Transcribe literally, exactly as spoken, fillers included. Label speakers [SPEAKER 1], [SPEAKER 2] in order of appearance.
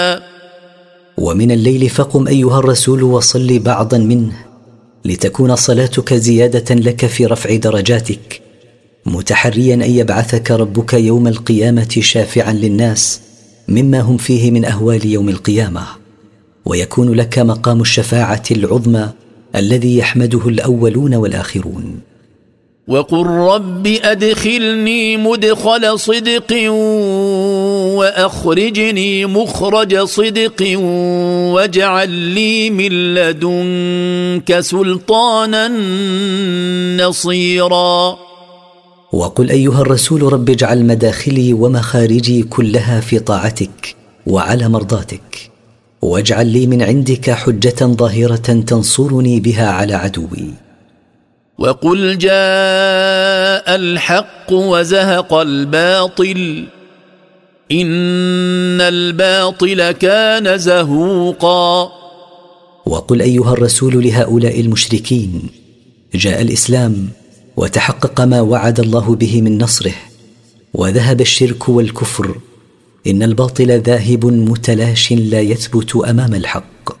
[SPEAKER 1] ومن الليل فقم أيها الرسول وصل بعضا منه لتكون صلاتك زيادة لك في رفع درجاتك، متحريا أن يبعثك ربك يوم القيامة شافعا للناس مما هم فيه من أهوال يوم القيامة، ويكون لك مقام الشفاعة العظمى الذي يحمده الأولون والآخرون.
[SPEAKER 2] وقل رب أدخلني مدخل صدق وأخرجني مخرج صدق واجعل لي من لدنك سلطانا نصيرا.
[SPEAKER 1] وقل أيها الرسول رب اجعل مداخلي ومخارجي كلها في طاعتك وعلى مرضاتك، واجعل لي من عندك حجة ظاهرة تنصرني بها على عدوي.
[SPEAKER 2] وقل جاء الحق وزهق الباطل إن الباطل كان زهوقا.
[SPEAKER 1] وقل أيها الرسول لهؤلاء المشركين جاء الإسلام وتحقق ما وعد الله به من نصره، وذهب الشرك والكفر، إن الباطل ذاهب متلاش لا يثبت أمام الحق.